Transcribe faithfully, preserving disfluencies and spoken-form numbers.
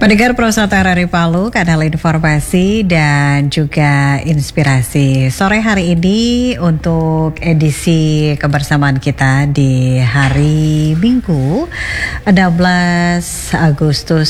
Pendengar Prosata R R I Palu, kanal informasi dan juga inspirasi. Sore hari ini untuk edisi kebersamaan kita di hari Minggu enam belas Agustus